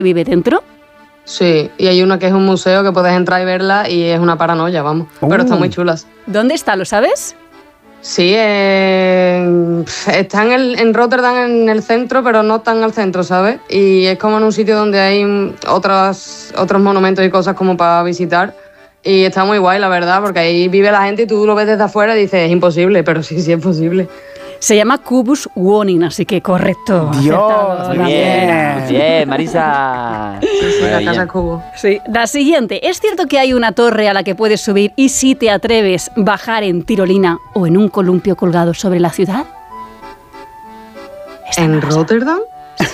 vive dentro? Sí, y hay una que es un museo que puedes entrar y verla y es una paranoia, vamos. Pero están muy chulas. ¿Dónde está? ¿Lo sabes? Sí, está en Rotterdam, en el centro, pero no tan al centro, ¿sabes? Y es como en un sitio donde hay otros monumentos y cosas como para visitar. Y está muy guay, la verdad, porque ahí vive la gente y tú lo ves desde afuera y dices, es imposible, pero sí es posible. Se llama Kubus Wonin, así que correcto. Dios, Muy bien, Marisa. La casa Cubo. Sí. La siguiente. ¿Es cierto que hay una torre a la que puedes subir y, si te atreves, bajar en tirolina o en un columpio colgado sobre la ciudad? ¿En Rotterdam?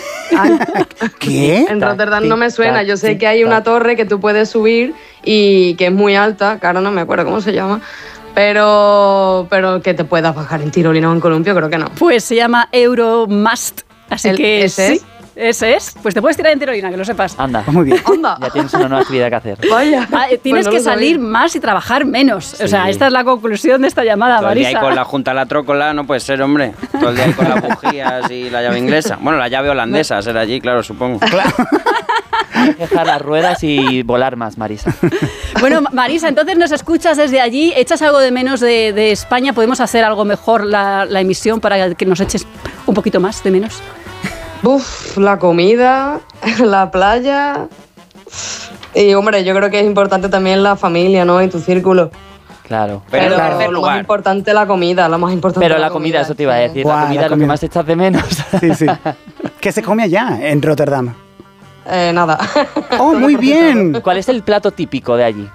¿Qué? En Rotterdam no me suena. Yo sé que hay una torre que tú puedes subir y que es muy alta, que ahora no me acuerdo cómo se llama, pero que te puedas bajar en tirolina o en columpio, creo que no. Pues se llama Euromast, así que ¿ese sí. es? Ese es. Pues te puedes tirar en tirolina, que lo sepas. Anda. Pues muy bien. ¡Anda! Ya tienes una nueva actividad que hacer. Vaya. Tienes Pues no que lo sabía. salir más y trabajar menos. Sí. O sea, esta es la conclusión de esta llamada, Todo el día ahí Marisa. con la junta la trócola no puede ser, hombre. Todo el día ahí con las bujías y la llave inglesa. Bueno, la llave holandesa será allí, claro, supongo. Hay que dejar las ruedas y volar más, Marisa. Bueno, Marisa, entonces nos escuchas desde allí. ¿Echas algo de menos de España? ¿Podemos hacer algo mejor la emisión para que nos eches un poquito más de menos? Uf, la comida, la playa. Y, hombre, yo creo que es importante también la familia, ¿no? Y tu círculo. Claro. Pero en tercer lo lugar. más importante la comida, lo más importante Pero la comida, eso te iba a decir. Buah, La comida la es lo que comida. más echas de menos. Sí, sí. ¿Qué se come allá en Rotterdam? Nada. ¡Oh, muy bien! ¿Cuál es el plato típico de allí?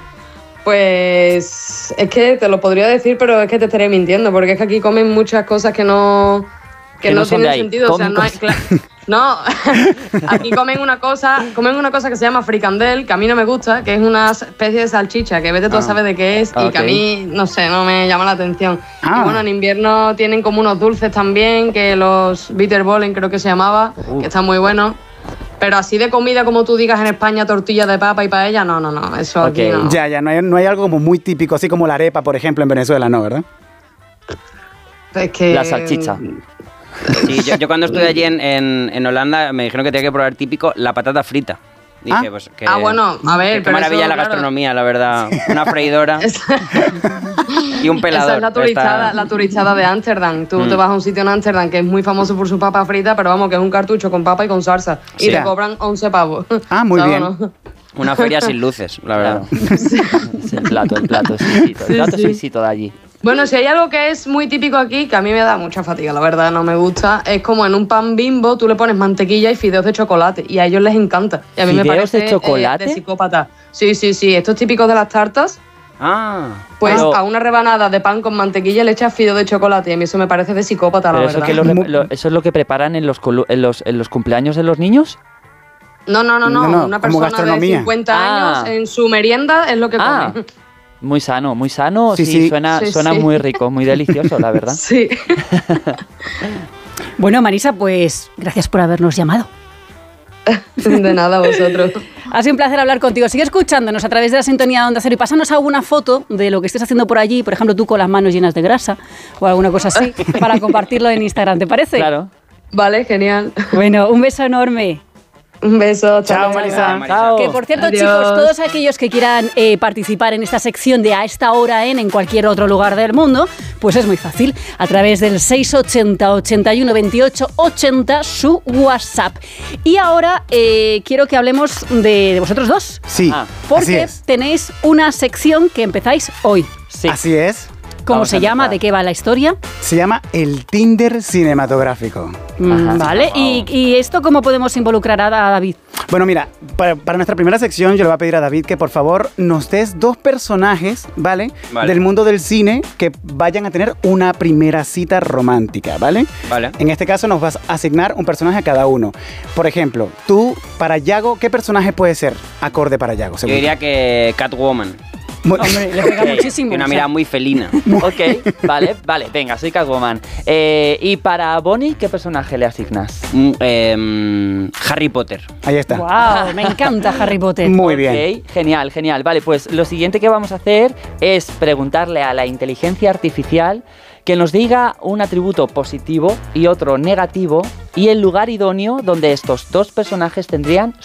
Pues es que te lo podría decir, pero es que te estaría mintiendo, porque es que aquí comen muchas cosas que no son de tienen ahí. sentido. O sea, Comen no hay, cosas. no, aquí comen una cosa que se llama fricandel, que a mí no me gusta, que es una especie de salchicha, que vete tú a saber de qué es, y que a mí, no sé, no me llama la atención. Ah. Y bueno, en invierno tienen como unos dulces también, que los bitterbollen creo que se llamaba, que están muy buenos. Pero así de comida, como tú digas en España, tortilla de papa y paella, no, eso aquí Ok. no. Ya, no hay algo como muy típico, así como la arepa, por ejemplo, en Venezuela, ¿no? ¿Verdad? Es que... La salchicha. Sí, yo cuando estuve allí en Holanda me dijeron que tenía que probar típico la patata frita. Dije, pues que... bueno, a ver, Qué pero maravilla eso, la claro. gastronomía, la verdad. Una freidora y un pelador. Esa es la turistada de Ámsterdam. Tú te vas a un sitio en Ámsterdam que es muy famoso por su papa frita, pero vamos, que es un cartucho con papa y con salsa. Y Sí. te cobran 11 pavos. Ah, muy ¿Sabes, bien. no? Una feria sin luces, la verdad. Es el plato exquisito. El plato exquisito de allí. Bueno, si hay algo que es muy típico aquí, que a mí me da mucha fatiga, la verdad, no me gusta, es como en un pan Bimbo tú le pones mantequilla y fideos de chocolate, y a ellos les encanta. Y a mí me ¿Fideos parece de chocolate? de psicópata. Sí, esto es típico de las tartas. Ah, Pues Pero- a una rebanada de pan con mantequilla le echas fideos de chocolate, y a mí eso me parece de psicópata, la Pero eso, verdad. eso es lo que preparan en los cumpleaños de los niños. No, No, una como persona de gastronomía. 50 años en su merienda es lo que Ah, come. muy sano. Sí, Sí, sí. suena Sí, suena sí. muy rico, muy delicioso, la verdad. Sí. Bueno, Marisa, pues gracias por habernos llamado. De nada, vosotros. Ha sido un placer hablar contigo. Sigue escuchándonos a través de la sintonía de Onda Cero y pásanos alguna foto de lo que estés haciendo por allí, por ejemplo, tú con las manos llenas de grasa o alguna cosa así, para compartirlo en Instagram, ¿te parece? Claro. Vale, genial. Bueno, un beso enorme. Un beso. Chao, Marisa. Chao. Que por cierto, Adiós. chicos, todos aquellos que quieran participar en esta sección de A esta hora en cualquier otro lugar del mundo, pues es muy fácil, a través del 680 81 28 80 su WhatsApp. Y ahora quiero que hablemos de vosotros dos, Sí, Ah, así porque es. tenéis una sección que empezáis hoy. Sí. Así es. ¿Cómo Vamos se a llama? empezar. ¿De qué va la historia? Se llama el Tinder cinematográfico. Vale, ¿Y esto cómo podemos involucrar a David? Bueno, mira, para nuestra primera sección yo le voy a pedir a David que por favor nos des dos personajes, ¿vale? Vale. Del mundo del cine que vayan a tener una primera cita romántica, ¿vale? Vale. En este caso nos vas a asignar un personaje a cada uno. Por ejemplo, tú, para Yago, ¿qué personaje puede ser acorde para Yago? Yo según diría que Catwoman. tú? Muy- Hombre, le pega Ok, muchísimo. Tiene una o sea, mirada muy felina. Ok, vale, venga, soy Catwoman. Y para Bonnie, ¿qué personaje le asignas? Harry Potter. Ahí está. Wow, me encanta Harry Potter. Muy bien. Ok, genial. Vale, pues lo siguiente que vamos a hacer es preguntarle a la inteligencia artificial que nos diga un atributo positivo y otro negativo y el lugar idóneo donde estos dos personajes tendrían